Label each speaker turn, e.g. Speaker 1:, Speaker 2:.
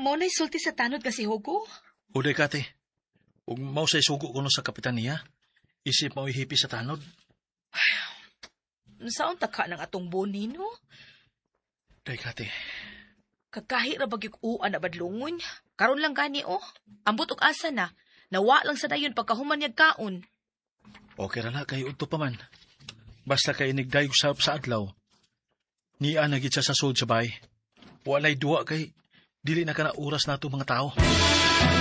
Speaker 1: mo na'y sulti sa tanod kasi Hugo.
Speaker 2: Uday kate, ug mao say sugo kuno sa kapitaniya, isip mo ihipi sa tanod.
Speaker 1: Saan taka ng atong boni, no?
Speaker 2: Day kate,
Speaker 1: Kagkahira bagyog uan na badlungon. Karon lang gani, oh. Ambot og asa na. Nawa lang sa dayon pagkahuman niyag kaon.
Speaker 2: okay ra na kay udto pa man. Basta kay inigdayog sa adlaw. Niya nagit siya sa sud sa bay. Walay duwa kay dili na kana oras nato mga tao.